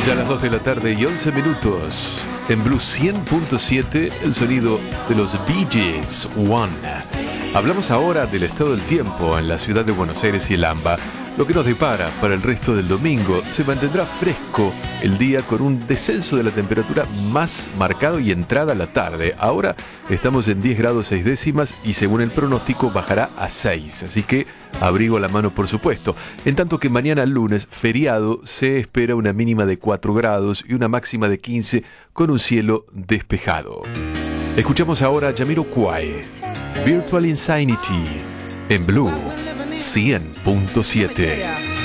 Ya a las 2 de la tarde y 11 minutos. En Blue 100.7, el sonido de los Bee Gees One. Hablamos ahora del estado del tiempo en la ciudad de Buenos Aires y el AMBA. Lo que nos depara para el resto del domingo. Se mantendrá fresco el día con un descenso de la temperatura más marcado y entrada a la tarde. Ahora estamos en 10 grados 6 décimas y según el pronóstico bajará a 6. Así que abrigo a la mano, por supuesto. En tanto que mañana lunes, feriado, se espera una mínima de 4 grados y una máxima de 15 con un cielo despejado. Escuchamos ahora a Jamiroquai, Virtual Insanity, en Blue 100.7.